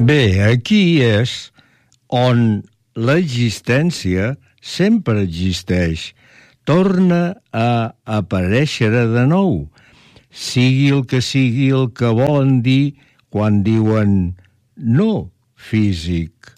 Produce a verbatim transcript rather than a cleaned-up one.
Bé, aquí és on l'existència sempre existeix, torna a aparèixer de nou, sigui el que sigui el que volen dir quan diuen no físic.